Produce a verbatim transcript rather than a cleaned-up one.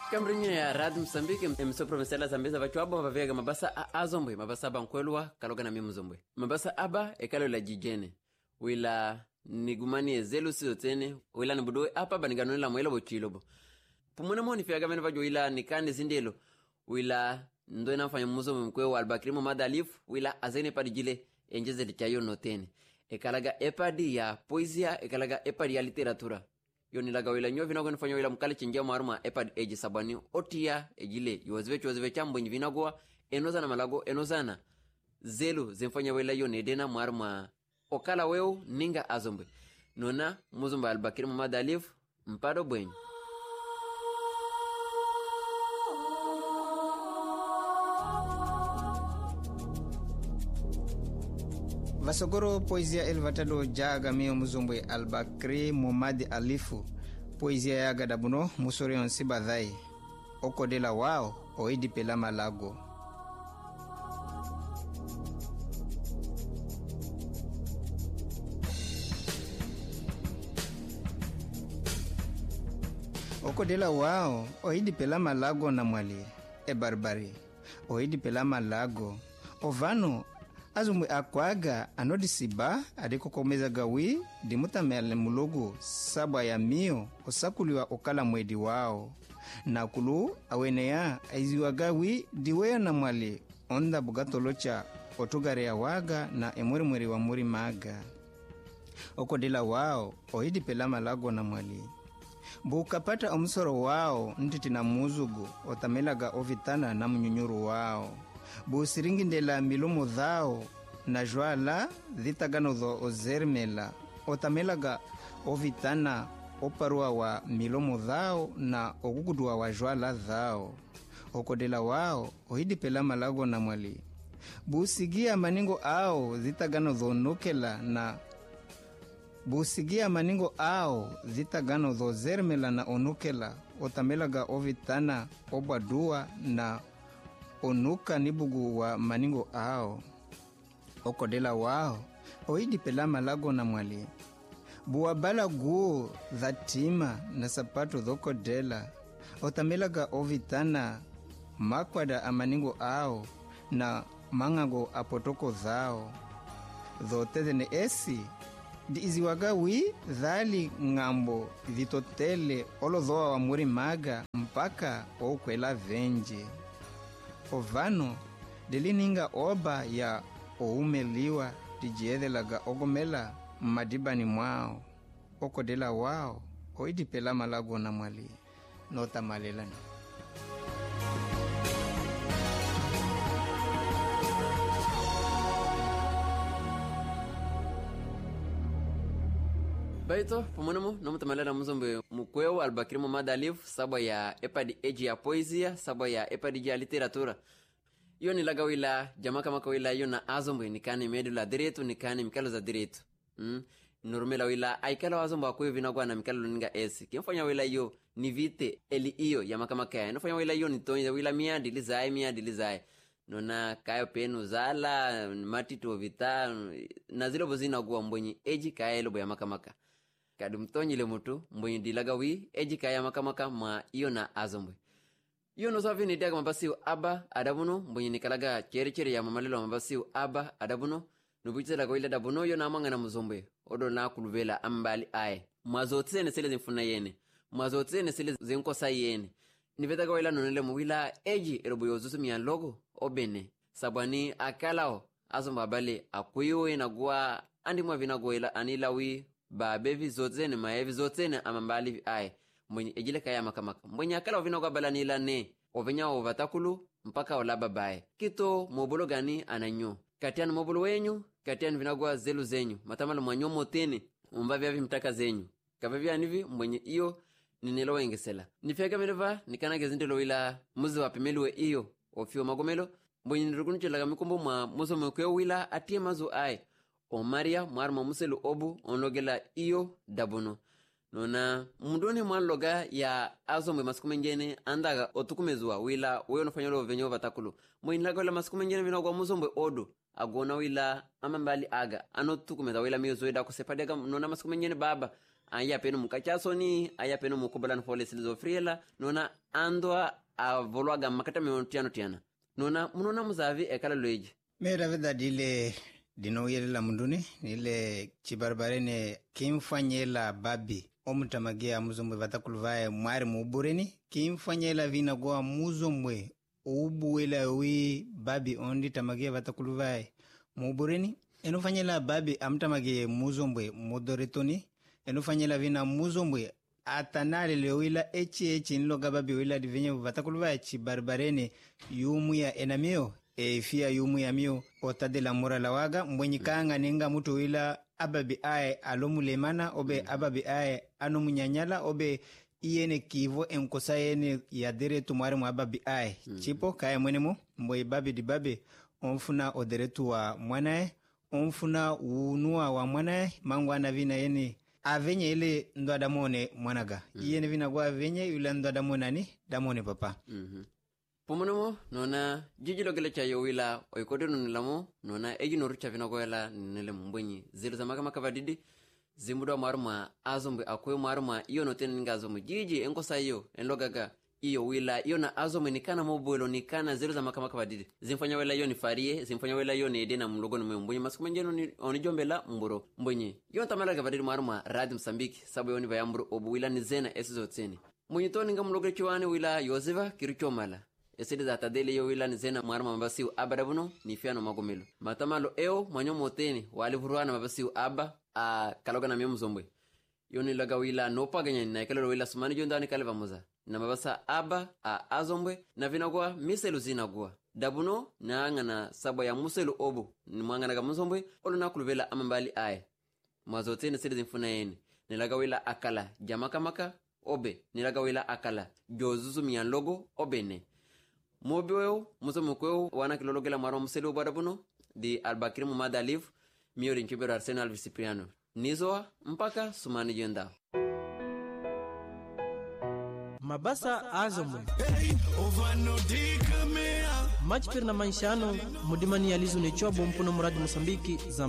Kamrinyo ya Radio Msambiki mso provincial Zambeza vachuabo vavega mabasa azombwe mabasa aba nkwelwa kaloga na mimuzombwe mabasa aba ekalo la jijene wila nigumani ezelu sizotene wila nibudoe apa banigano la mwela bochilobo pumuna moni fiaga mena vajo wila nikane zindelo wila ndo inafanya muzombwe mkweo albakrimu madalif wila azene padijile enjeze lichayo notene ekalaga epadi ya poesia ekalaga epadi ya literatura yoni laga wila nyo vinago nifanya wila mkale chingia maruma epad eji sabani otia ejile yuwazive chuwazive chambo nji vinagoa enozana malago enozana zelu zinfanya wila yoni edena maruma okala weu ninga azombe nona muzumba albakiri mamada alif mpado bwenye Vasogoro poesia elvatado jaga mio muzumbwe albakri Momadi Alifu poesia yaga dabuno musorion sibadhai okodela wao oidi pelama lago okodela wao oidi pelama lago na mwali e barbari oidi pelama lago ovano azumwe akwaga anodisiba adikokomeza gawi dimutamele mulugu sabwa ya mio osakuliwa okala mwedi wao nakulu awenea aiziwa gawi diweya na mwali onda bugatolocha otugare ya waga na emuri mweri wa muri maga okodela wao oidi pelama lago na mwali bukapata omusoro wao ntiti na muzugu otamelaga ovitana na mnyunyuru wao busiringindela milumu dhao na jwala dhitagano dho ozermela otamelaga ovitana oparua wa milumu dhao na ogugudua wa jwala dhao okodela wao ohidi pelama lago na mwali busigia maningo ao dhitagano dho nukela na busigia maningo ao dhitagano dho zermela na onukela otamelaga ovitana obadua na onuka nibugu wa maningo ao okodela wao oidi pelama lago na mwali buwabala guo dhatima na sapato dhokodela otamelaga ovitana makwada amaningo ao na mangago apotoko dhao dhotezene esi di iziwaga wi dhali ngambo dhitotele olo dhoa wa muri maga mpaka okwela venje ovano delininga oba ya oumeliwa dijiedhelaga ogomela madibani mwao okodela wao oidi pelama lago na mwali nota malelani baito pamonamo nomu tamalala muzombe mukweo albakiri Momadi Alif sabwa ya epadi eji ya poesia sabwa ya epadi ya literatura yoni laga wila jamaka maka wila yona azombe nikani medula diretu nikani mikalo za diretu mm? Normela wila aikala wazomba kwe vinagwa na mikalo ninga esi kimfanya wila yo nivite eli iyo ya maka maka ya nufanya wila yo nitonja wila miya dilizae miya dilizae nona kayo penu zala matito vita na zilo bozina guwa mbonyi eji kaya elobo ya maka maka kadu mtonyile mutu mbonyi dilaga wi eji kaya maka maka ma iyo na azombe iyo no safi ni daga mabasiu aba adabuno mbonyi nikalaga chere chere ya mamalelo mabasiu aba adabuno nubuchela laga wila dabuno yo na manga na muzombe odo na kuluvela ambali ae mazotsene sele zinfuna yene mazotsene sele zinkosa yene nivetaga wila nonele mwila eji erobo yozusu miya logo obene sabwani akalao azomba bale akuyo na gua andi mwa vinago ila anilawi babevi zotsene maevi zotsene amambali ae mbonyi ejile kaya makamaka mbonyi akala ovina kwa bala nila ne ovenya ovatakulu mpaka olaba bae kito mobolo gani ananyo katiani mobolo wenyu katiani vinagwa zelu zenyu matamalo mwanyomo tene umbavya vimtaka zenyu kavavya anivi mbonyi iyo ninelo wengesela nifeka meneva nikanage zindelo wila muzi wapimeliwe iyo ofio magomelo mbonyi nirukunuchelaga mikombo mwa muzo mwekweo wila atie mazu ae o Maria mwarma muselu obu onlogela iyo dabuno nona mundone mwanloga ya azombe masikume njene andaga otukumezua wila weyo nofanyolo venyo vatakulu mwinlaga wila masikume njene vinagwa muzombe odu agona wila amambali aga ano tukumeza wila miyo zoeda kusepadiaga nona masikume njene baba aya peno mukachasoni aya peno mukubalan fole silizo friela nona andwa a volwaga makata me tiano tiana nona munona muzavi ekala loji mera veda dile dino yelela munduni nile chibarbare ne kimfanyela babi omutamagia muzomwe vatakuluvae mwari mubureni kimfanyela vina goa muzomwe ubuwela wi babi ondi tamagia vatakuluvae mubureni enufanyela babi amtamagie muzomwe modoretoni enufanyela vina muzomwe atanale lewila echi echi niloga babi wila divenye vatakuluvae chibarbarene yumu ya enamio e fia yumu ya mio otade la mura la waga mbwenye kanga ninga mutu wila ababi ae alomulemana obe ababi ae anomunyanyala obe iyene kivo enkosa yene yadere tumwari mu ababi ae mm. chipo kaya mwenemo mbwe babi di babi onfuna oderetu wa mwanae onfuna unua wa mwanae mangu anavina yene avenye ile ndo adamone mwanaga mm. iyene vina kwa avenye yule ndo adamone ni damone papa mm-hmm. Pumunamo nona jijilo gele cha yowila oikodo nunilamo nona eji norucha vinagoela nile mbwenyi zilu zamaka makavadidi zimudo maruma azombe akwe maruma iyo notene nga azombe jiji enkosa iyo enlogaga iyo wila iyo na azombe nikana mobuelo nikana zilu zamaka makavadidi zimfanya wela iyo nifarie zimfanya wela iyo ni edena mlogo nume mbwenyi masukumenjeno ni onijombela mburo mbwenyi iyo ntamala gavadidi maruma radi Msambiki sabu yoni vayamburu obu wila nizena esizo tseni mbwenyi toni nga mlogo chuwani wila Yosefa kirichomala esidi za tadele yo wila nizena mwarama mabasiu abadabuno ni fiano magomelo matamalo eo mwanyo moteni walivuruana mabasiu aba a kaloga na miyo mzombwe yoni laga wila nopa ganya na ikalolo wila sumani jondani kaleva moza na mabasa aba a azombwe na vinagua miselu zinagua dabuno na ngana sabo ya muselu obu ni mwangana ga mzombwe olu na kuluvela amambali ae mazoteni sidi zinfuna yeni nilaga wila akala jamaka maka obe nilaga wila akala jozuzu miyanlogo obe ne Mobio muso mukweo wana kilologela maro muselu badabuno di Albakiri Mumada Live miori nchibero Arsenal Visipriano nizoa mpaka sumani jenda mabasa azomwe match pirna manshano mudimani yalizu ne chobo mpuno muradi Mosambiki